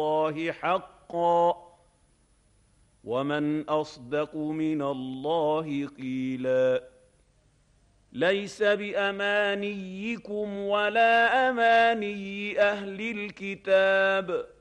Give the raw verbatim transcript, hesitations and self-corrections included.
الله حقا ومن أصدق من الله قيلا ليس بأمانيكم ولا أماني أهل الكتاب